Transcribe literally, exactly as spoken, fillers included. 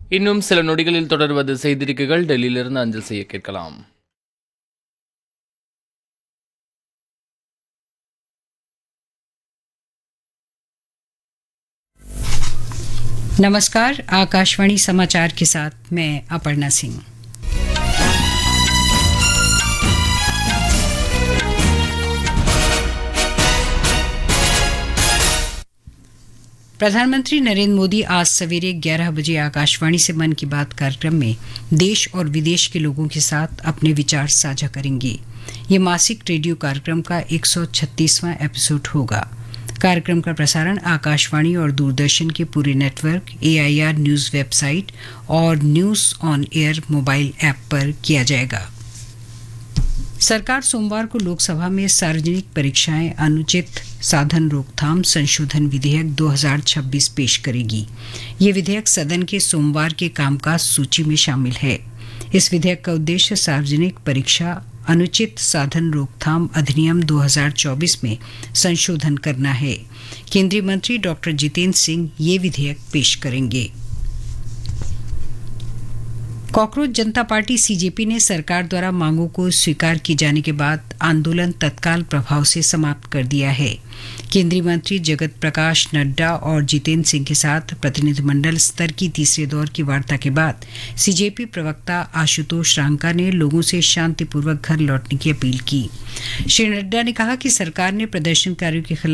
இன்னும் சில நொடிகளில் தொடர்வது செய்திருக்குகள். டெல்லியிலிருந்து அஞ்சல் செய்ய கேட்கலாம். नमस्कार, आकाशवाणी समाचार के साथ मैं अपर्णा सिंह। प्रधानमंत्री नरेंद्र मोदी आज सवेरे ग्यारह बजे आकाशवाणी से मन की बात कार्यक्रम में देश और विदेश के लोगों के साथ अपने विचार साझा करेंगे। ये मासिक रेडियो कार्यक्रम का एक सौ छत्तीसवां एपिसोड होगा। कार्यक्रम का प्रसारण आकाशवाणी और दूरदर्शन के पूरे नेटवर्क, एआईआर न्यूज वेबसाइट और news on air mobile app पर किया जाएगा। सरकार सोमवार को लोकसभा में सार्वजनिक परीक्षाएं अनुचित साधन रोकथाम संशोधन विधेयक दो हज़ार छब्बीस पेश करेगी। ये विधेयक सदन के सोमवार के कामकाज सूची में शामिल है। इस विधेयक का उद्देश्य सार्वजनिक परीक्षा अनुचित साधन रोकथाम अधिनियम दो हज़ार चौबीस में संशोधन करना है। केंद्रीय मंत्री डॉक्टर जितेंद्र सिंह ये विधेयक पेश करेंगे। कॉकरोच जनता पार्टी सीजेपी ने सरकार द्वारा मांगों को स्वीकार किए जाने के बाद आंदोलन तत्काल प्रभाव से समाप्त कर दिया है। केंद्रीय मंत्री जगत प्रकाश नड्डा और जितेंद्र सिंह के साथ प्रतिनिधिमंडल स्तर की तीसरे दौर की वार्ता के बाद सीजेपी प्रवक्ता आशुतोष रांका ने लोगों से शांतिपूर्वक घर लौटने की अपील की। श्री नड्डा ने कहा कि सरकार ने प्रदर्शनकारियों के खिलाफ